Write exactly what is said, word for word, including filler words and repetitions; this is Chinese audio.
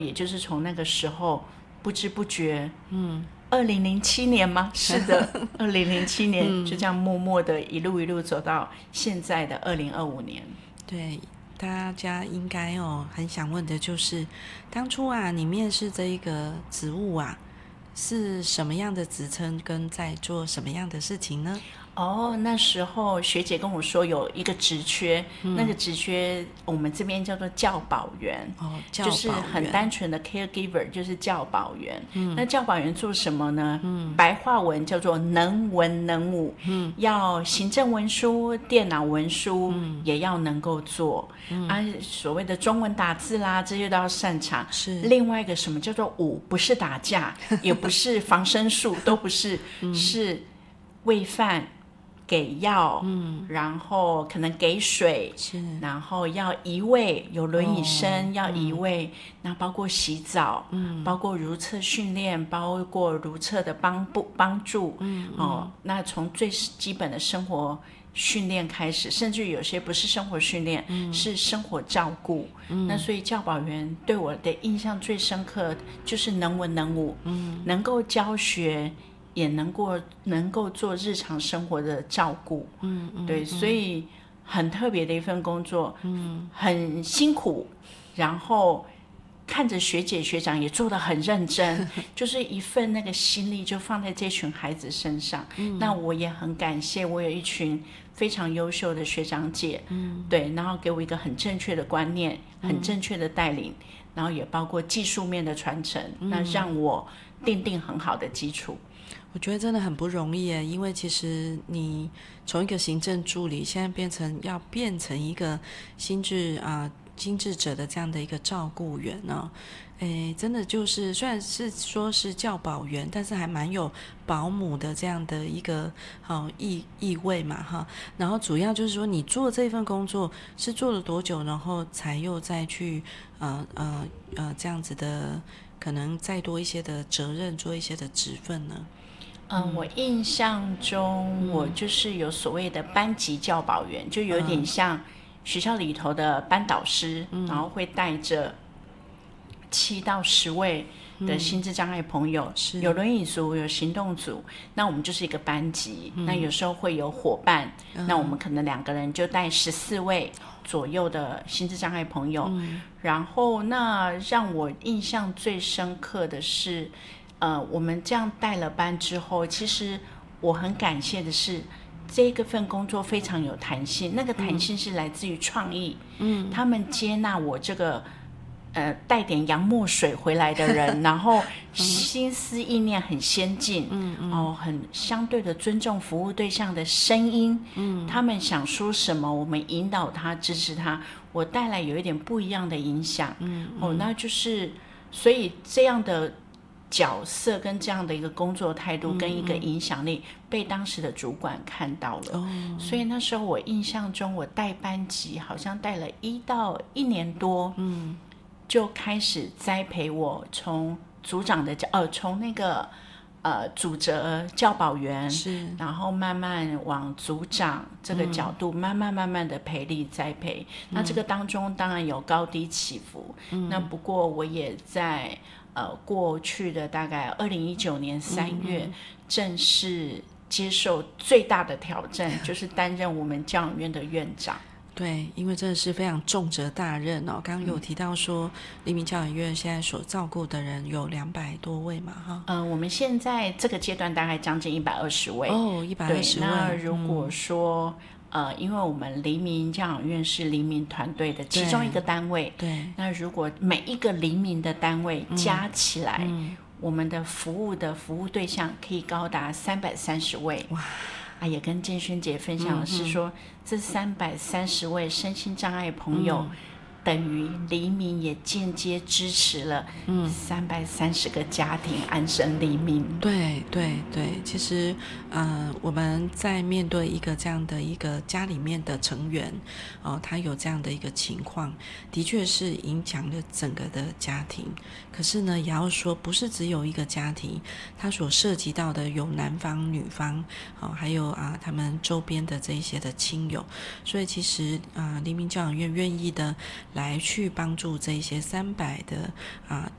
也就是从那个时候不知不觉，嗯，二零零七年吗？是的，二零零七年就这样默默的一路一路走到现在的二零二五年。 对，大家应该哦很想问的就是，当初啊你面试这一个职务啊，是什么样的职称跟在做什么样的事情呢？ 哦，那时候学姐跟我说有一个职缺，嗯、那个职缺我们这边叫做教保员， 哦，教就是保员很单纯的 caregiver， 就是教保员。嗯、那教保员做什么呢？嗯、白话文叫做能文能武，嗯、要行政文书、电脑文书、嗯、也要能够做。嗯、啊，所谓的中文打字啦，这些都要擅长。 是另外一个什么叫做武，不是打架，也不是防身术，都不是，嗯、是喂饭。给药，嗯，然后可能给水， 是， 然后要移位，有轮椅生、哦、要移位，那、嗯、包括洗澡，嗯，包括如厕训练，包括如厕的帮助帮助，嗯，哦，嗯、那从最基本的生活训练开始，甚至有些不是生活训练，嗯、是生活照顾，嗯，那所以教保员对我的印象最深刻就是能文能武，嗯，能够教学。也能够能够做日常生活的照顾，嗯嗯，对，所以很特别的一份工作，嗯，很辛苦，然后看着学姐学长也做得很认真，就是一份那个心力就放在这群孩子身上。嗯、那我也很感谢，我有一群非常优秀的学长姐，嗯，对，然后给我一个很正确的观念，很正确的带领，嗯、然后也包括技术面的传承，嗯、那让我奠定很好的基础。 我觉得真的很不容易耶，因为其实你从一个行政助理，现在变成要变成一个心智啊、呃、心智者的这样的一个照顾员呢、哦，诶，真的就是虽然是说是教保员，但是还蛮有保姆的这样的一个好、哦、意意味嘛哈。然后主要就是说你做这份工作是做了多久，然后才又再去呃呃呃这样子的可能再多一些的责任，做一些的职分呢？ 嗯，我印象中，嗯、我就是有所谓的班级教保员，就有点像学校里头的班导师，嗯、然后会带着七到十位的心智障碍朋友，嗯、有轮椅族，有行动组，那我们就是一个班级，嗯、那有时候会有伙伴，嗯、那我们可能两个人就带十四位左右的心智障碍朋友，嗯、然后那让我印象最深刻的是。呃，我们这样带了班之后，其实我很感谢的是，这个份工作非常有弹性。那个弹性是来自于创意，嗯，他们接纳我这个呃带点洋墨水回来的人，然后心思意念很先进，嗯嗯，哦，很相对的尊重服务对象的声音，嗯，他们想说什么，我们引导他，支持他，我带来有一点不一样的影响，嗯，嗯哦，那就是所以这样的。角色跟这样的一个工作态度跟一个影响力被当时的主管看到了，嗯嗯，所以那时候我印象中我带班级好像带了一到一年多，嗯，就开始栽培我从组长的呃从那个呃组责教保员，是，然后慢慢往组长这个角度，嗯、慢慢慢慢的培力栽培。嗯、那这个当中当然有高低起伏，嗯、那不过我也在。呃，过去的大概二零一九年三月，嗯、正式接受最大的挑战，就是担任我们教养院的院长。 对，因为真的是非常重责大任哦。刚刚有提到说，黎明教养院现在所照顾的人有两百多位嘛，哈。 嗯、呃，我们现在这个阶段大概将近一百二十位。 哦，一百二十位。 那如果说。嗯呃，因为我们黎明教养院是黎明团队的其中一个单位， 对， 那如果每一个黎明的单位加起来，嗯、我们的服务的服务对象可以高达三百三十位。哇！啊，也跟建勋姐分享的是说，嗯、这三百三十位身心障碍朋友。嗯等于黎明也间接支持了三百三十个家庭安身立命。 对对对，其实呃我们在面对一个这样的一个家里面的成员哦，他有这样的一个情况，的确是影响了整个的家庭。可是呢，也要说不是只有一个家庭，他所涉及到的有男方女方哦，还有啊他们周边的这一些的亲友。所以其实啊黎明教养院愿意的来去帮助这些三百的啊